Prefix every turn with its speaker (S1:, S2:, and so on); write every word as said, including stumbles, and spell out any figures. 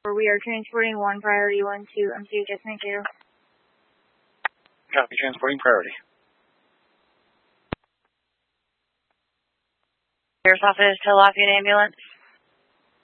S1: We are transporting one priority one to M C H S Mankato.
S2: Copy, transporting priority.
S1: Sheriff's Office to Lafayette Ambulance.